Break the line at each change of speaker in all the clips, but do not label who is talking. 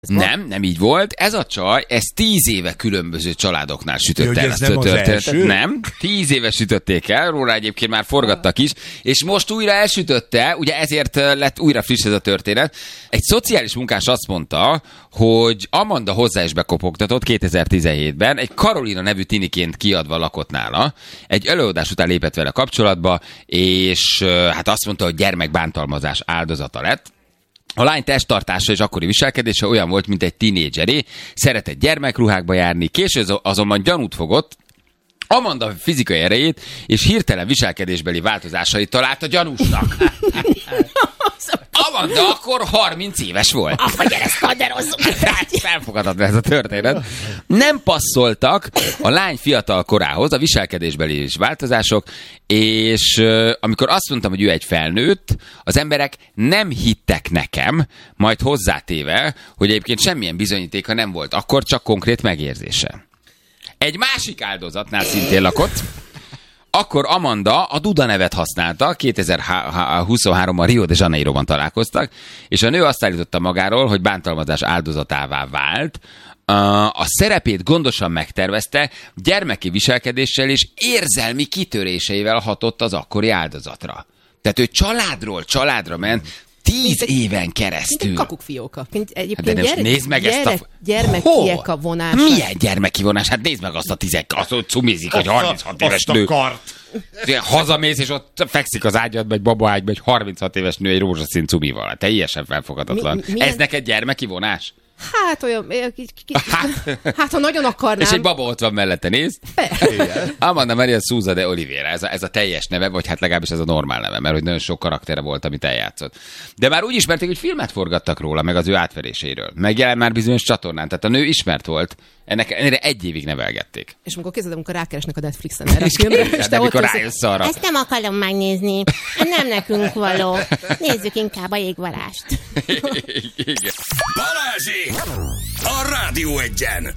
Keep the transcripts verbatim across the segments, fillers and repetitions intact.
Nem, nem így volt. Ez a csaj, ez tíz éve különböző családoknál sütött el ezt a történetet. Nem, tíz éve sütötték el, róla egyébként már forgattak is, és most újra elsütötte, ugye ezért lett újra friss ez a történet. Egy szociális munkás azt mondta, hogy Amanda hozzá is bekopogtatott kétezer-tizenhétben, egy Karolina nevű tiniként kiadva lakott nála, egy előadás után lépett vele kapcsolatba, és hát azt mondta, hogy gyermekbántalmazás áldozata lett. A lány testtartása és akkori viselkedése olyan volt, mint egy tinédzseré, szeretett gyermekruhákba járni, később azonban gyanút fogott, Amanda fizikai erejét és hirtelen viselkedésbeli változásait találta gyanúsnak. Amanda akkor harminc éves volt.
Apa, gyere, szkanderozzuk!
Felfogadható ez a történet. Nem passzoltak a lány fiatal korához a viselkedésbeli változások, és uh, amikor azt mondtam, hogy ő egy felnőtt, az emberek nem hittek nekem, majd hozzátéve, hogy egyébként semmilyen bizonyítéka nem volt, akkor csak konkrét megérzése. Egy másik áldozatnál szintén lakott, akkor Amanda a Duda nevet használta, kétezer-huszonháromban Rio de Janeiroban találkoztak, és a nő azt állította magáról, hogy bántalmazás áldozatává vált, a szerepét gondosan megtervezte, gyermeki viselkedéssel és érzelmi kitöréseivel hatott az akkori áldozatra. Tehát ő családról családra ment, Tíz mint éven keresztül.
Mint egy kakukfióka. Mint egyébként
hát de gyerek, nézd meg gyerek, ezt a...
gyermekiek a vonás.
Milyen gyermeki vonás? Hát nézd meg azt a tizek, azt ott cumizik, hogy harminchat éves nő. Hazamész, és ott fekszik az ágyadba, egy babaágyba, egy harminchat éves nő egy rózsaszín cumival. Teljesen felfogadatlan. Mi, milyen... Ez neked gyermeki vonás?
Hát olyan, hát, hát ha nagyon akarnám.
És egy baba ott van mellette, nézd. Amanda Maria Souza de Oliveira, ez a, ez a teljes neve, vagy hát legalábbis ez a normál neve, mert hogy nagyon sok karaktere volt, amit eljátszott. De már úgy ismerték, hogy filmet forgattak róla, meg az ő átveréséről. Megjelent már bizonyos csatornán, tehát a nő ismert volt, ennek ennyire egy évig nevelgették.
És amikor kézzel, amikor rákeresnek a Netflixen erre a filmre, és te ott
rájössz arra.
Ezt nem akarom megnézni. Nem nekünk való. Nézzük inkább a jégvarást.
Balázsék! A Rádió Egyen!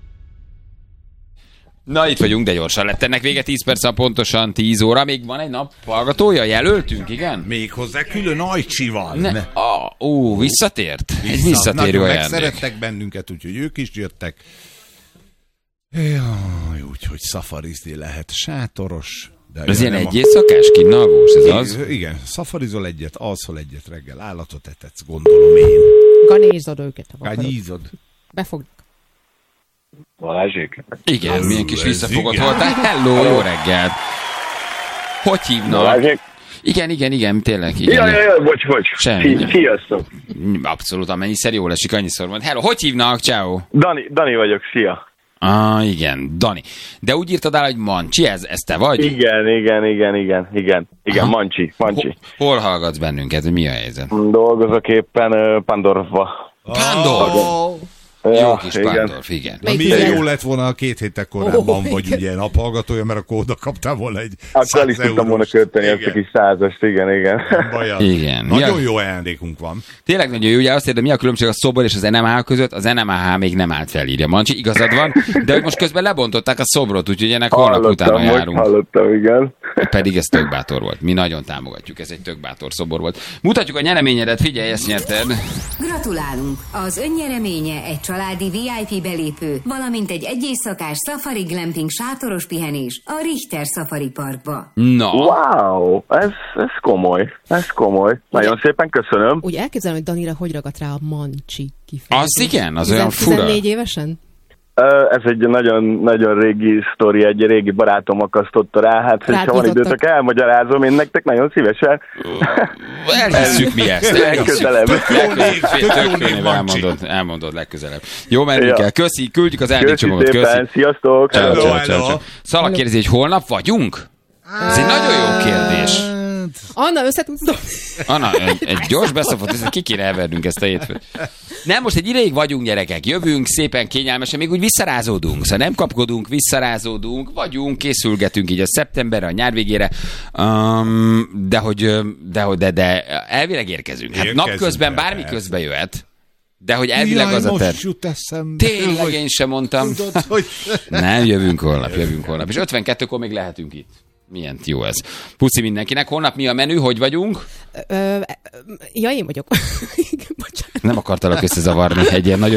Na, itt vagyunk, de gyorsan lett ennek vége. tíz perc, pontosan tíz óra. Még van egy nap hallgatója? Jelöltünk, igen?
Még hozzá külön Ajcsival.
Ne, a, ó, visszatért? Vissza, egy visszatérő ajándék.
Megszerettek bennünket, úgyhogy ők is jöttek. Jaj, úgyhogy szafarizni lehet. Sátoros. De
ez ilyen egy éjszakás kínálvós, ez az?
Igen, szafarizol egyet, alszol egyet reggel, állatot etetsz, gondolom én.
Ganézod őket.
Ganézod.
Befognak.
Balázsék?
Igen, milyen kis visszafogott voltál. Hello, jó reggelt! Hogy hívnak?
Balázsék?
Igen, igen, igen, tényleg. Igen.
Ja, ja, ja, bocs, bocs.
Semmi.
Sziasztok.
Abszolút, amennyiszer jól esik, annyiszor van. Hello, hogy hívnak? Ciao.
Dani, Dani vagyok, szia.
Ah, igen, Dani. De úgy írtad el, hogy Mancsi, ez, ez te vagy?
Igen, igen, igen, igen, igen, igen, Aha. Mancsi, Mancsi.
Hol, hol hallgatsz bennünket, mi a helyzet?
Dolgozok éppen uh, Pandorfba.
Pandorf? Oh.
Ja,
jó kis Pandorf, igen.
Na, milyen jó lett volna a két héttel korábban oh, vagy igen. Ugye naphallgatója, mert akkor oda kaptál volna egy
akkor el is tudtam volna költeni ezt a kis százast, igen, igen.
igen.
Nagyon jó ajándékunk van.
Tényleg nagyon jó, ugye azt érde, mi a különbség a szobor és az en em há között? Az en em há még nem állt fel, írja Mancsi, igazad van, de hogy most közben lebontották a szobrot, úgyhogy ennek holnap utána járunk.
Hallottam, igen.
Pedig ez tök bátor volt. Mi nagyon támogatjuk, ez egy tök bátor szobor volt. Mutatjuk a nyereményedet, figyelj, ezt nyerted.
Gratulálunk! Az önnyereménye egy családi vé i pé belépő, valamint egy egyéjszakás safari glamping sátoros pihenés a Richter Safari Parkba.
Na.
Wow, ez, ez komoly, ez komoly. Nagyon ugye, szépen köszönöm.
Úgy elképzelem, hogy Danira hogy ragadt rá a Mancsi kifejezés.
Az igen, az olyan fura.
tizennégy évesen?
Ez egy nagyon, nagyon régi sztori, egy régi barátom akasztotta rá, hát hogyha van időtök, elmagyarázom én nektek nagyon szívesen.
Elhisszük mi ezt.
Legközelebb.
Elmondod, elmondod legközelebb. Jó, menjünk el. Köszi, küldjük az ajándékcsomagot.
Köszi. Sziasztok.
Szala kérdezi, hogy holnap vagyunk? Ez egy nagyon jó kérdés.
Anna, össze tudsz dobni?
Anna, egy, egy gyors beszafot, ki kéne elvernünk ezt a hétfőt. Nem, most egy ideig vagyunk, gyerekek, jövünk, szépen kényelmesen, még úgy visszarázódunk, szóval nem kapkodunk, visszarázódunk, vagyunk, készülgetünk így a szeptemberre, a nyár végére, um, de hogy, de, hogy de, de elvileg érkezünk. Hát napközben bármi közben jöhet. De hogy elvileg az a terv. Tényleg én sem mondtam. Tudod, hogy... Nem, jövünk holnap, jövünk holnap. És ötvenkettőkor még lehetünk itt. Milyen jó ez. Puszi mindenkinek. Holnap mi a menü? Hogy vagyunk?
Ö, ö, ja, én vagyok. Bocsánat.
Nem akartalak összezavarni egy ilyen nagyon